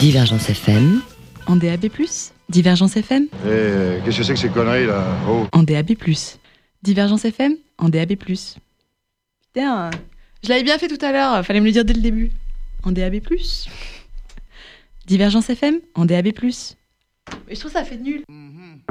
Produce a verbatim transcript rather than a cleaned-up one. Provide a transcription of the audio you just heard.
Divergence F M. En D A B plus, Divergence F M. Eh, qu'est-ce que c'est que ces conneries là? Oh. En D A B plus, Divergence F M. En D A B plus. Putain, je l'avais bien fait tout à l'heure, fallait me le dire dès le début. En D A B plus, Divergence F M. En D A B plus. Mais je trouve ça fait nul.